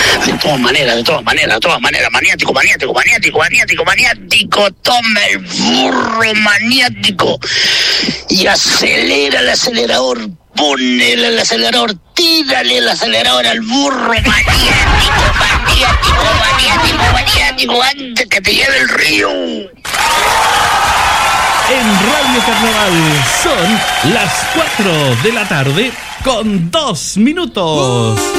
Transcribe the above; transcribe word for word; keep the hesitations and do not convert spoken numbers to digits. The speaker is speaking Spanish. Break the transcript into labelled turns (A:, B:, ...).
A: De todas maneras, de todas maneras, de todas maneras, maniático, maniático, maniático, maniático, maniático, toma el burro maniático y acelera el acelerador, ponele el acelerador, tírale el acelerador al burro maniático, maniático, maniático, maniático, antes que te lleve el río.
B: En Radio Carnaval son las cuatro de la tarde con dos minutos.